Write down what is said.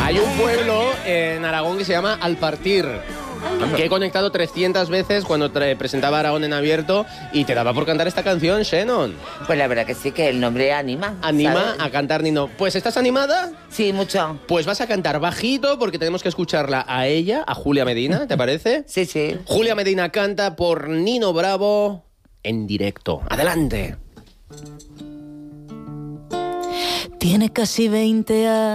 Hay un pueblo en Aragón que se llama Alpartir, que he conectado 300 veces cuando presentaba Aragón en abierto y te daba por cantar esta canción, Shannon. Pues la verdad que sí, que el nombre anima. Anima ¿sabes? a cantar, Nino. Pues, ¿estás animada? Sí, mucho. Pues vas a cantar bajito porque tenemos que escucharla a ella, a Julia Medina, ¿te parece? Sí, sí. Julia Medina canta por Nino Bravo en directo. ¡Adelante! Tiene casi 20 años.